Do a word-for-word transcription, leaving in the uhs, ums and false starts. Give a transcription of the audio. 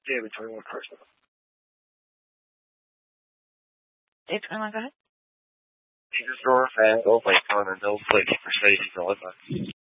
David twenty-one person. David twenty-one, go ahead. Jesus Roar fan, go play Connor, no play Mercedes all the time.